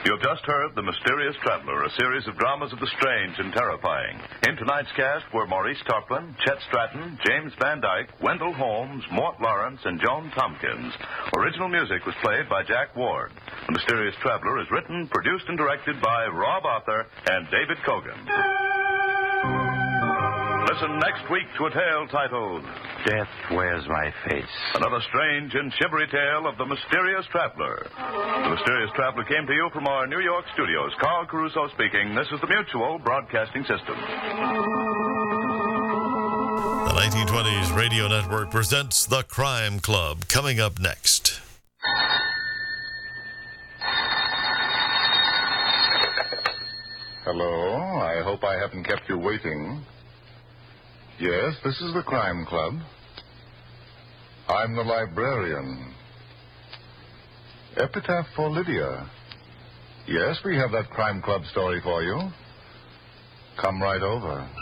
You have just heard The Mysterious Traveler, a series of dramas of the strange and terrifying. In tonight's cast were Maurice Tarplin, Chet Stratton, James Van Dyke, Wendell Holmes, Mort Lawrence, and Joan Tompkins. Original music was played by Jack Ward. The Mysterious Traveler is written, produced, and directed by Rob Arthur and David Kogan. Listen next week to a tale titled Death Wears My Face. Another strange and shivery tale of The Mysterious Traveler. The Mysterious Traveler came to you from our New York studios. Carl Caruso speaking. This is the Mutual Broadcasting System. The 1920s Radio Network presents The Crime Club, coming up next. Hello, I hope I haven't kept you waiting. Yes, this is the Crime Club. I'm the librarian. Epitaph for Lydia. Yes, we have that Crime Club story for you. Come right over.